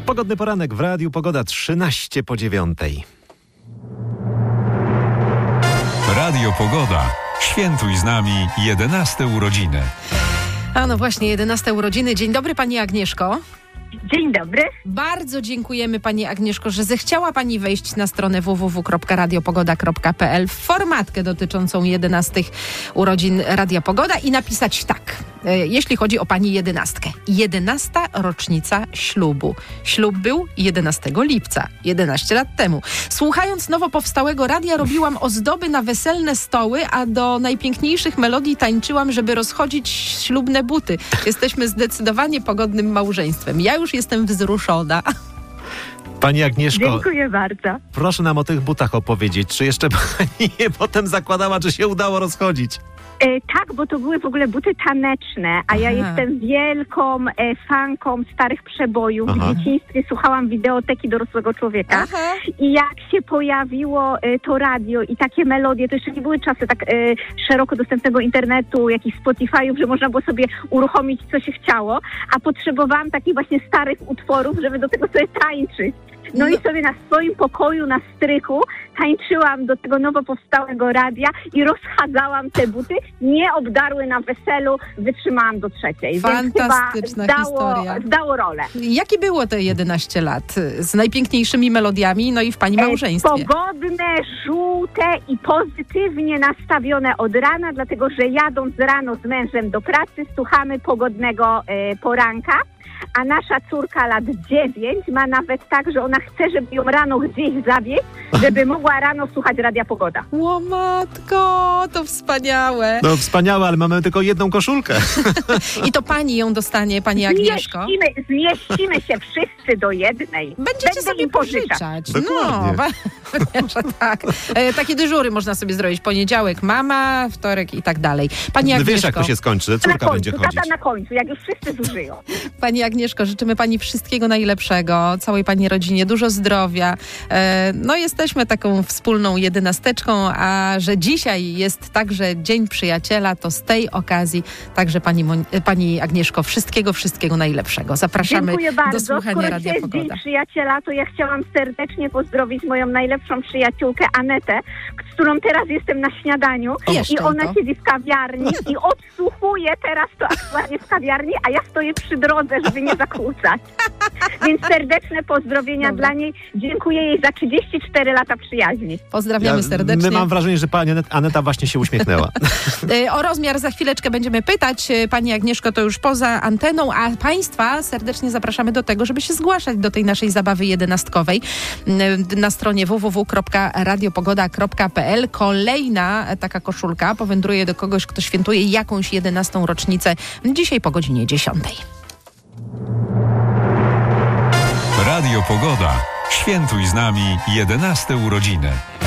Pogodny poranek w Radiu Pogoda 13:09. Radio Pogoda. Świętuj z nami 11 urodziny. A no właśnie, 11 urodziny. Dzień dobry, Pani Agnieszko. Dzień dobry. Bardzo dziękujemy, Pani Agnieszko, że zechciała Pani wejść na stronę www.radiopogoda.pl w formatkę dotyczącą 11 urodzin Radia Pogoda i napisać tak, jeśli chodzi o Pani 11. 11. rocznica ślubu. Ślub był 11 lipca, 11 lat temu. Słuchając nowo powstałego radia, robiłam ozdoby na weselne stoły, a do najpiękniejszych melodii tańczyłam, żeby rozchodzić ślubne buty. Jesteśmy zdecydowanie pogodnym małżeństwem. Ja już jestem wzruszona. Pani Agnieszko, Dziękuję bardzo. proszę nam o tych butach opowiedzieć. Czy jeszcze Pani je potem zakładała, czy się udało rozchodzić? Tak, bo to były w ogóle buty taneczne, a ja jestem wielką fanką starych przebojów. W dzieciństwie słuchałam wideoteki dorosłego człowieka. I jak się pojawiło to radio i takie melodie, to jeszcze nie były czasy tak szeroko dostępnego internetu, jakichś Spotify'ów, że można było sobie uruchomić, co się chciało, a potrzebowałam takich właśnie starych utworów, żeby do tego sobie tańczyć. No i sobie na swoim pokoju, na strychu tańczyłam do tego nowo powstałego radia i rozchadzałam te buty. Nie obdarły na weselu, wytrzymałam do 3:00. Fantastyczna historia. Zdało rolę. Jakie było te 11 lat? Z najpiękniejszymi melodiami, no i w Pani małżeństwie. Pogodne, żółte i pozytywnie nastawione od rana, dlatego że jadąc rano z mężem do pracy, słuchamy pogodnego poranka. A nasza córka lat 9 ma nawet tak, że ona chce, żeby ją rano gdzieś zawieźć, żeby mogła rano słuchać Radia Pogoda. O matko, to wspaniałe. No wspaniałe, ale mamy tylko jedną koszulkę. I to Pani ją dostanie, Pani Agnieszko? Zmieścimy się wszyscy do jednej. Będziecie sobie pożyczać. Dokładnie. No, że tak. Takie dyżury można sobie zrobić. Poniedziałek mama, wtorek i tak dalej. Pani Agnieszko. Wiesz, jak to się skończy, córka będzie chodzić. Tata na końcu, jak już wszyscy zużyją. Pani Agnieszko, życzymy Pani wszystkiego najlepszego, całej Pani rodzinie, dużo zdrowia. No jesteśmy taką wspólną 11, a że dzisiaj jest także Dzień Przyjaciela, to z tej okazji także Pani Agnieszko, wszystkiego najlepszego. Zapraszamy do słuchania Radia Pogoda. Dzień Przyjaciela, to ja chciałam serdecznie pozdrowić moją najlepszą przyjaciółkę Anetę, z którą teraz jestem na śniadaniu i ona siedzi w kawiarni i odsłuchuje teraz to aktualnie w kawiarni, a ja stoję przy drodze, żeby nie zakłócać. Więc serdeczne pozdrowienia dla niej. Dziękuję jej za 34 lata przyjaźni. Pozdrawiamy serdecznie. My mam wrażenie, że Pani Aneta właśnie się uśmiechnęła. O rozmiar za chwileczkę będziemy pytać. Pani Agnieszko, to już poza anteną, a Państwa serdecznie zapraszamy do tego, żeby się zgłaszać do tej naszej zabawy 11-kowej na stronie www.radiopogoda.pl. Kolejna taka koszulka powędruje do kogoś, kto świętuje jakąś 11. rocznicę dzisiaj po godzinie 10:00. Radio Pogoda. Świętuj z nami 11 urodziny.